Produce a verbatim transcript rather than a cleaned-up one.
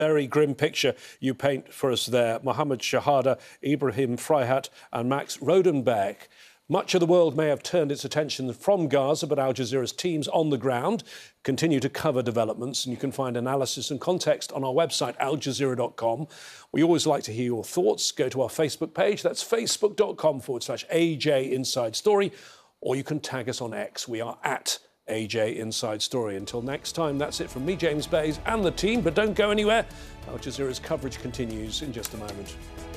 very grim picture you paint for us there. Mohammed Shahada, Ibrahim Freihat and Max Rodenberg. Much of the world may have turned its attention from Gaza, but Al Jazeera's teams on the ground continue to cover developments, and you can find analysis and context on our website, al jazeera dot com. We always like to hear your thoughts. Go to our Facebook page. That's facebook.com forward slash AJ Inside Story, or you can tag us on X. We are at A J Inside Story. Until next time, that's it from me, James Bays, and the team. But don't go anywhere. Al Jazeera's coverage continues in just a moment.